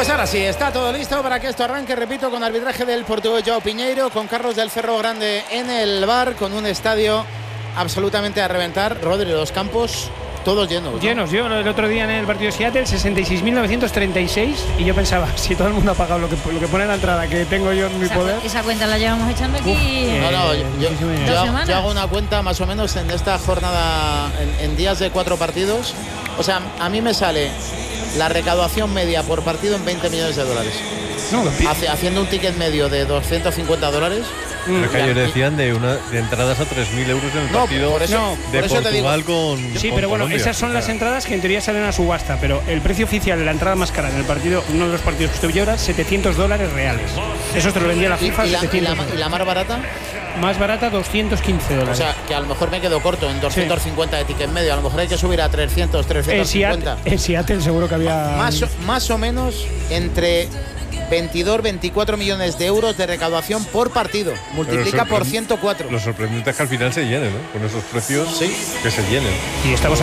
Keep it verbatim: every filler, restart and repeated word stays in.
Pues ahora sí, está todo listo para que esto arranque, repito, con arbitraje del portugués João Piñeiro, con Carlos del Cerro Grande en el bar, con un estadio absolutamente a reventar. Rodri, los campos todos llenos, ¿no? Llenos. Yo el otro día en el partido de Seattle, sesenta y seis mil novecientos treinta y seis, y yo pensaba, si todo el mundo ha pagado lo que, lo que pone en la entrada, que tengo yo en mi esa, poder. Esa cuenta la llevamos echando aquí. Uf, No, no, eh, yo, yo, yo, yo hago una cuenta más o menos en esta jornada, en, en días de cuatro partidos. O sea, a mí me sale la recaudación media por partido en veinte millones de dólares. No, Hace, haciendo un ticket medio de doscientos cincuenta dólares. Pero que ellos decían de, una, de entradas a tres mil euros en el No, partido por eso, no, de por eso te digo. Portugal con. Sí, con pero bueno, Colombia. esas son las entradas que en teoría salen a subasta, pero el precio oficial de la entrada más cara en el partido, uno de los partidos que usted vio, era setecientos dólares reales. Eso te lo vendía la ¿Y, FIFA. y, la, y, setecientos la, y la más barata? Más barata, doscientos quince O dólares. sea, que a lo mejor me quedo corto en doscientos cincuenta de ticket medio. A lo mejor hay que subir a trescientos, en, trescientos cincuenta. Seattle, en Seattle seguro que había. Más o, más o menos entre veintidós, veinticuatro millones de euros de recaudación por partido. Multiplica por ciento cuatro. Lo sorprendente es que al final se llenen, ¿no? Con esos precios, sí, que se llenen. Y estamos